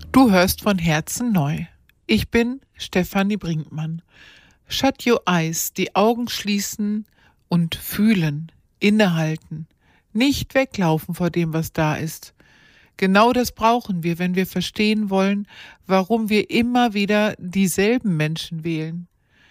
Du hörst von Herzen neu. Ich bin Stefanie Brinkmann. Shut your eyes, die Augen schließen und fühlen, innehalten. Nicht weglaufen vor dem, was da ist. Genau das brauchen wir, wenn wir verstehen wollen, warum wir immer wieder dieselben Menschen wählen.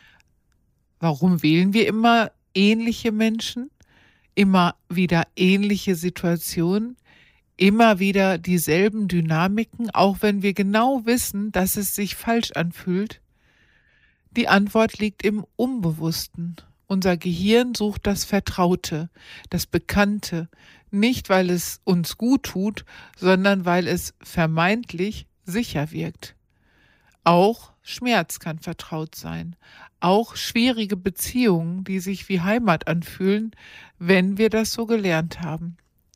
Warum wählen wir immer ähnliche Menschen? Immer wieder ähnliche Situationen? Immer wieder dieselben Dynamiken, auch wenn wir genau wissen, dass es sich falsch anfühlt? Die Antwort liegt im Unbewussten. Unser Gehirn sucht das Vertraute, das Bekannte, nicht weil es uns gut tut, sondern weil es vermeintlich sicher wirkt. Auch Schmerz kann vertraut sein, auch schwierige Beziehungen, die sich wie Heimat anfühlen, wenn wir das so gelernt haben.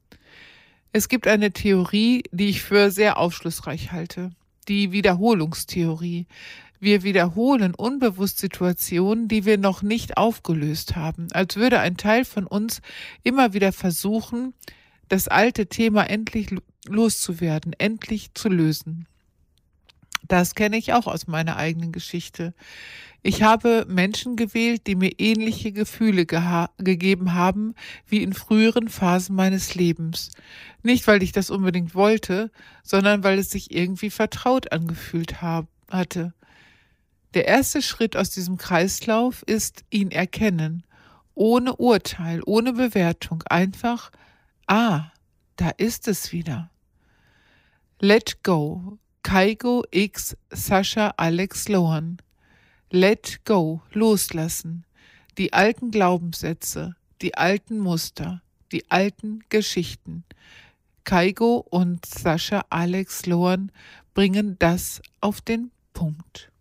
Es gibt eine Theorie, die ich für sehr aufschlussreich halte, die Wiederholungstheorie. Wir wiederholen unbewusst Situationen, die wir noch nicht aufgelöst haben, als würde ein Teil von uns immer wieder versuchen, das alte Thema endlich loszuwerden, endlich zu lösen. Das kenne ich auch aus meiner eigenen Geschichte. Ich habe Menschen gewählt, die mir ähnliche Gefühle gegeben haben wie in früheren Phasen meines Lebens. Nicht, weil ich das unbedingt wollte, sondern weil es sich irgendwie vertraut angefühlt hatte. Der erste Schritt aus diesem Kreislauf ist ihn erkennen, ohne Urteil, ohne Bewertung, einfach, da ist es wieder. Let go. Kygo X Sascha Alex Lohan. Let go, loslassen. Die alten Glaubenssätze, die alten Muster, die alten Geschichten. Kygo und Sascha Alex Lohan bringen das auf den Punkt.